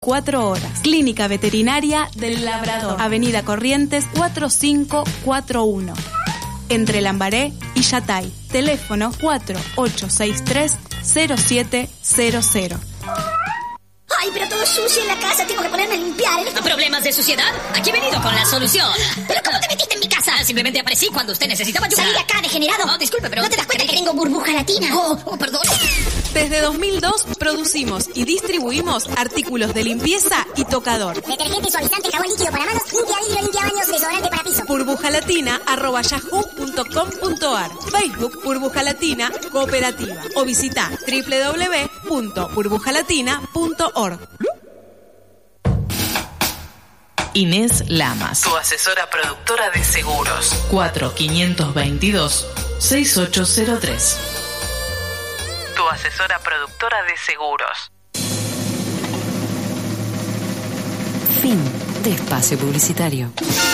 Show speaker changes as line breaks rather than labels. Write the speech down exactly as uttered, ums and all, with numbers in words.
Cuatro horas. Clínica Veterinaria del Labrador. Avenida Corrientes cuatro cinco cuatro uno. Entre Lambaré y Yatay. Teléfono cuatro ocho seis tres cero siete cero cero.
Ay, pero todo sucio en la casa, tengo que ponerme a limpiar.
¿Problemas de suciedad? Aquí he venido con la solución.
¿Pero cómo te metiste en mi casa?
Simplemente aparecí cuando usted necesitaba ayuda.
Salí de acá, degenerado.
No, disculpe, pero...
¿No te das cuenta que tengo burbuja latina?
Oh, oh, perdón.
Desde dos mil dos producimos y distribuimos artículos de limpieza y tocador.
Detergente, suavizante, jabón líquido para manos, limpia vidrio, limpia baños, desodorante para piso.
burbujalatina arroba yahoo punto com punto ar. Facebook Burbuja Latina Cooperativa. O visita doble u doble u doble u punto burbujalatina punto org.
Inés Lamas, tu asesora productora de seguros. cuatro cinco dos dos, seis ocho cero tres. Tu asesora productora de seguros.
Fin de espacio publicitario.